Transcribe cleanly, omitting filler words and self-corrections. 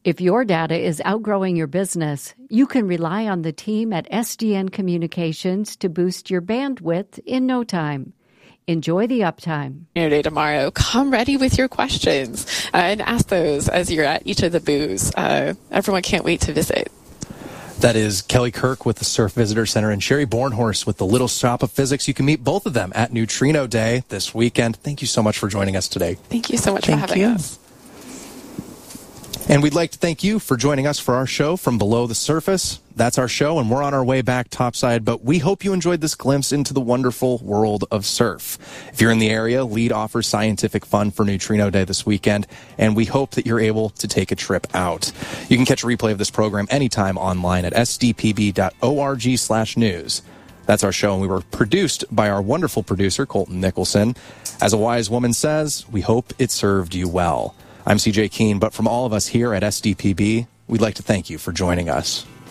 If your data is outgrowing your business, you can rely on the team at SDN Communications to boost your bandwidth in no time. Enjoy the uptime. Day tomorrow. Come ready with your questions and ask those as you're at each of the booths. Everyone can't wait to visit. That is Kelly Kirk with the Surf Visitor Center and Sherry Bornhorst with the Little Shop of Physics. You can meet both of them at Neutrino Day this weekend. Thank you so much for joining us today. Thank you so much for having us. And we'd like to thank you for joining us for our show From Below the Surface. That's our show, and we're on our way back topside, but we hope you enjoyed this glimpse into the wonderful world of surf. If you're in the area, LEED offers scientific fun for Neutrino Day this weekend, and we hope that you're able to take a trip out. You can catch a replay of this program anytime online at sdpb.org/news. That's our show, and we were produced by our wonderful producer, Colton Nicholson. As a wise woman says, we hope it served you well. I'm CJ Keene, but from all of us here at SDPB, we'd like to thank you for joining us.